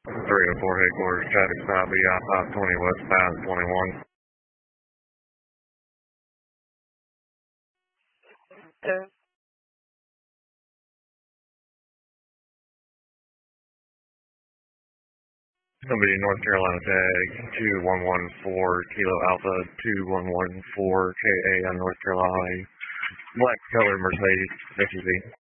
304 headquarters, traffic stop, BI 520 westbound 21. It's going to be North Carolina tag 2114 Kilo Alpha 2114 KA on North Carolina. Black color Mercedes SUV.